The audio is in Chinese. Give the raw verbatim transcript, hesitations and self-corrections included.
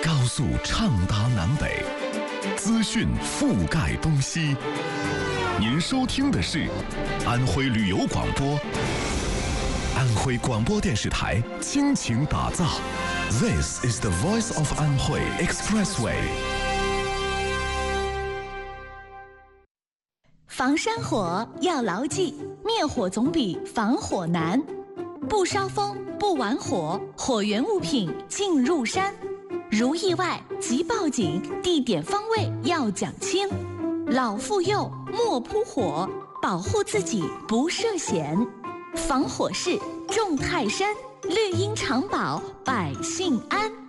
高速畅达南北，资讯覆盖东西。您收听的是安徽旅游广播，安徽广播电视台倾情打造。This is the voice of Anhui Expressway。 防山火要牢记，灭火总比防火难。不烧风，不玩火，火源物品进入山。如意外即报警，地点方位要讲清。老妇幼莫扑火，保护自己不涉险。防火势重泰山，绿荫长保百姓安。